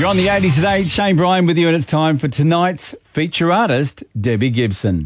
You're on the 80s today. Shane Bryan with you, and it's time for tonight's feature artist, Debbie Gibson.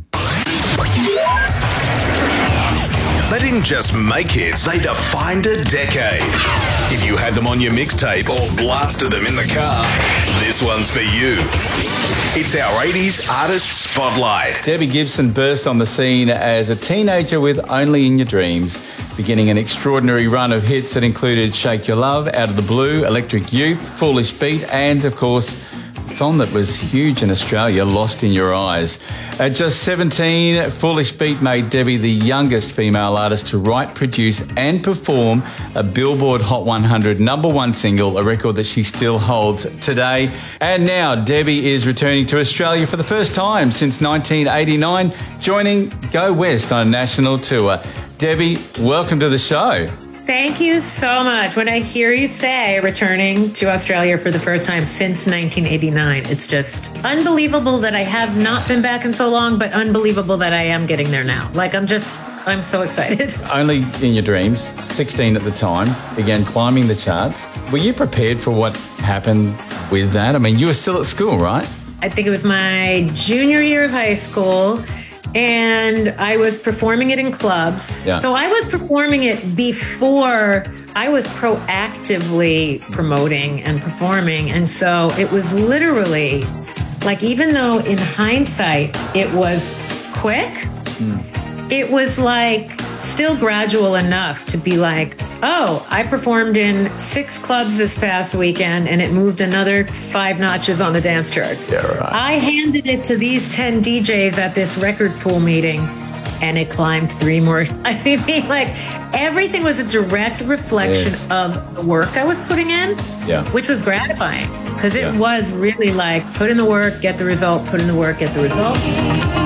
They didn't just make hits, they defined a decade. If you had them on your mixtape or blasted them in the car, this one's for you. It's our 80s Artist Spotlight. Debbie Gibson burst on the scene as a teenager with Only in Your Dreams, beginning an extraordinary run of hits that included Shake Your Love, Out of the Blue, Electric Youth, Foolish Beat, and, of course, a song that was huge in Australia, Lost in Your Eyes. At just 17, Foolish Beat made Debbie the youngest female artist to write, produce and perform a Billboard Hot 100 #1 single, a record that she still holds today. And now Debbie is returning to Australia for the first time since 1989, joining Go West on a national tour. Debbie, welcome to the show. Thank you so much. When I hear you say returning to Australia for the first time since 1989, it's just unbelievable that I have not been back in so long, but unbelievable that I am getting there now. I'm so excited. Only in Your Dreams, 16 at the time, began climbing the charts. Were you prepared for what happened with that? I mean, you were still at school, right? I think it was my junior year of high school, and I was performing it in clubs. Yeah. So I was performing it before I was proactively promoting and performing. And so it was literally like, even though in hindsight it was quick, it was like still gradual enough to be like, oh, I performed in 6 clubs this past weekend and it moved another 5 notches on the dance charts. Yeah, right. I handed it to these 10 DJs at this record pool meeting and it climbed 3 more. I mean, like, everything was a direct reflection of the work I was putting in, which was gratifying because it was really like, put in the work, get the result, put in the work, get the result.